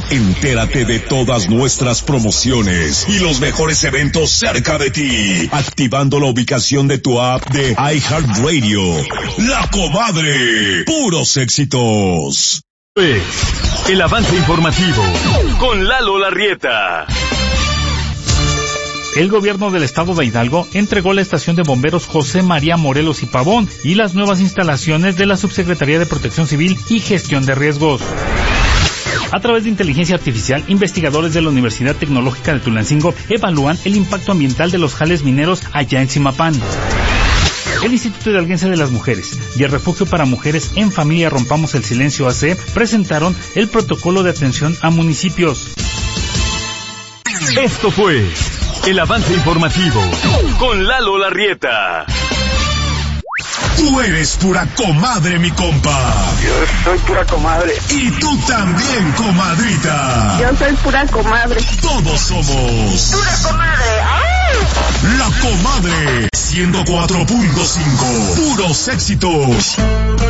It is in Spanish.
Entérate de todas nuestras promociones y los mejores eventos cerca de ti, activando la ubicación de tu app de iHeartRadio. La Comadre, puros éxitos. El avance informativo con Lalo Larrieta. El gobierno del estado de Hidalgo entregó la estación de bomberos José María Morelos y Pavón y las nuevas instalaciones de la Subsecretaría de Protección Civil y Gestión de Riesgos. A través de inteligencia artificial, investigadores de la Universidad Tecnológica de Tulancingo evalúan el impacto ambiental de los jales mineros allá en Zimapán. El Instituto Hidalguense de las Mujeres y el Refugio para Mujeres en Familia Rompamos el Silencio AC presentaron el protocolo de atención a municipios. Esto fue el avance informativo con Lalo Larrieta. Tú eres pura comadre, mi compa. Yo soy pura comadre. Y tú también, comadrita. Yo soy pura comadre. Todos somos pura comadre. ¡Ay! La Comadre 104.5. Puros éxitos.